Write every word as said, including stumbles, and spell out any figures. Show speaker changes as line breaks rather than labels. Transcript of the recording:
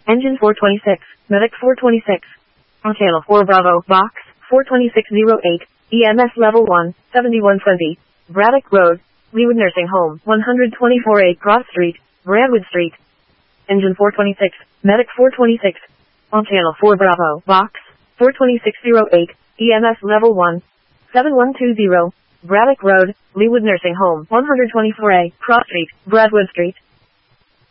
Engine four twenty-six, Medic four twenty-six. On channel four Bravo, Box, four twenty-six oh eight, E M S Level one, seventy-one twenty, Braddock Road, Leawood Nursing Home, one twenty-four A Cross Street, Brandwood Street. Engine four twenty-six, Medic four twenty-six. On channel four Bravo, Box, four twenty-six oh eight, E M S Level one, seventy-one twenty, Braddock Road, Leawood Nursing Home, one twenty-four A Cross Street, Brandwood Street.